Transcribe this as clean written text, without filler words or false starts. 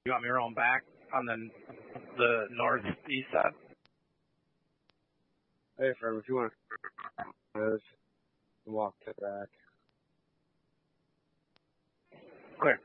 You want me rolling back on the northeast side? Hey, Fred, if you want to walk to the back. Clear.